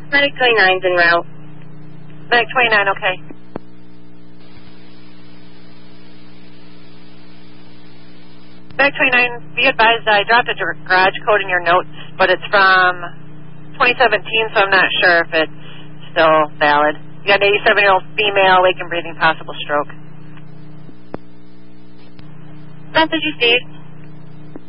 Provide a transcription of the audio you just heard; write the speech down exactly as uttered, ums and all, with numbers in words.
Medic twenty-nine's en route. Medic twenty-nine, okay. Medic twenty-nine, be advised I dropped a garage code in your notes, but it's from twenty seventeen, so I'm not sure if it's still valid. You got an eighty-seven-year-old female, awake and breathing, possible stroke. Message received.